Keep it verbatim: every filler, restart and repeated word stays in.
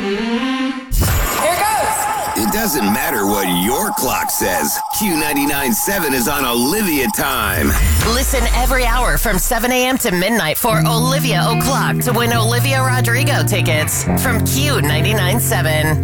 Here goes. It doesn't matter what your clock says. Q ninety-nine point seven is on Olivia time. Listen every hour from seven a.m. to midnight for Olivia O'Clock to win Olivia Rodrigo tickets from Q ninety-nine point seven.